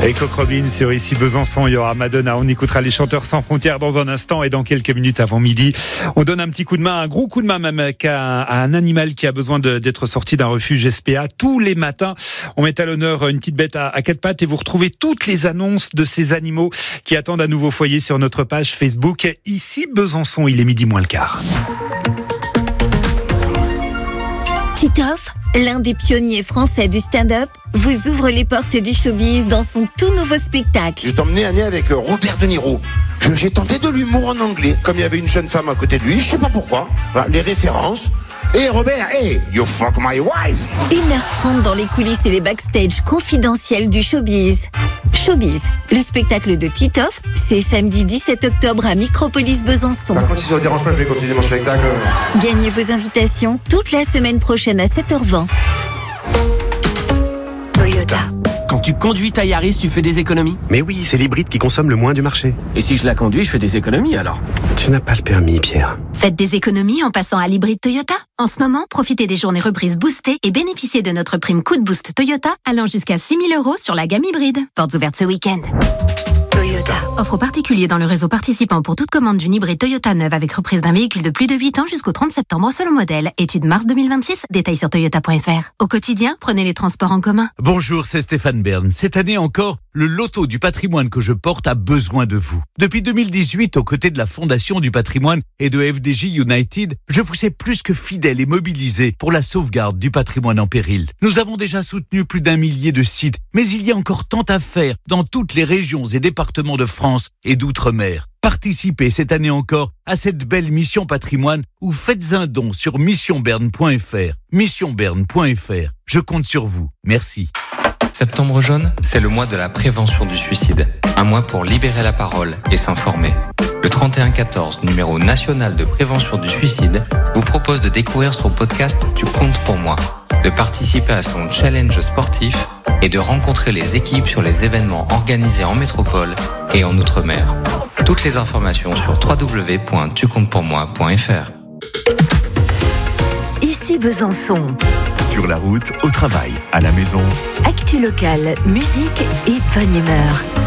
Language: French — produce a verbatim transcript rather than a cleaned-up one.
Et Coq Robin sur Ici Besançon, il y aura Madonna. On écoutera les chanteurs sans frontières dans un instant et dans quelques minutes avant midi. On donne un petit coup de main, un gros coup de main même à, à un animal qui a besoin de, d'être sorti d'un refuge S P A. Tous les matins, on met à l'honneur une petite bête à, à quatre pattes et vous retrouvez toutes les annonces de ces animaux qui attendent un nouveau foyer sur notre page Facebook. Ici Besançon, il est midi moins le quart. Titoff, l'un des pionniers français du stand-up, vous ouvre les portes du showbiz dans son tout nouveau spectacle. Je t'emmenais un nez avec Robert De Niro. Je, j'ai tenté de l'humour en anglais. Comme il y avait une jeune femme à côté de lui, je sais pas pourquoi. Voilà, les références. Hé hey Robert, hey, you fuck my wife. une heure trente dans les coulisses et les backstage confidentiels du showbiz. Showbiz, le spectacle de Titoff, c'est samedi dix-sept octobre à Micropolis Besançon. Par contre, si ça ne dérange pas, je vais continuer mon spectacle. Gagnez vos invitations toute la semaine prochaine à sept heures vingt. Toyota. Quand tu conduis ta Yaris, tu fais des économies. Mais oui, c'est l'hybride qui consomme le moins du marché. Et si je la conduis, je fais des économies alors. Tu n'as pas le permis, Pierre. Faites des économies en passant à l'hybride Toyota. En ce moment, profitez des journées reprises boostées et bénéficiez de notre prime coup de boost Toyota allant jusqu'à six mille euros sur la gamme hybride. Portes ouvertes ce week-end. Toyota. Offre particulier dans le réseau participant pour toute commande d'une hybride Toyota neuve avec reprise d'un véhicule de plus de huit ans jusqu'au trente septembre selon modèle. Étude mars deux mille vingt-six, détails sur toyota point f r. Au quotidien, prenez les transports en commun. Bonjour, c'est Stéphane Bern. Cette année encore, le loto du patrimoine que je porte a besoin de vous. Depuis deux mille dix-huit, aux côtés de la Fondation du patrimoine et de F D J United, je vous ai plus que fidèle et mobilisé pour la sauvegarde du patrimoine en péril. Nous avons déjà soutenu plus d'un millier de sites, mais il y a encore tant à faire dans toutes les régions et départements de France et d'outre-mer. Participez cette année encore à cette belle mission patrimoine ou faites un don sur mission berne point f r. mission berne point f r. Je compte sur vous. Merci. Septembre jaune, c'est le mois de la prévention du suicide. Un mois pour libérer la parole et s'informer. Le trente et un quatorze, numéro national de prévention du suicide, vous propose de découvrir son podcast Tu comptes pour moi, de participer à son challenge sportif et de rencontrer les équipes sur les événements organisés en métropole et en outre-mer. Toutes les informations sur w w w point tu comptes pour moi point f r. Ici Besançon. Sur la route, au travail, à la maison. Actu locale, musique et bonne humeur.